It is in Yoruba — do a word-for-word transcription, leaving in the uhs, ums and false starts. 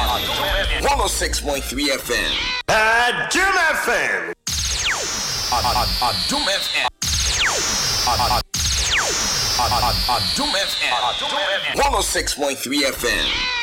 one oh six point three F M. Adum F M. Adum F M. Adum F M. one oh six point three F M.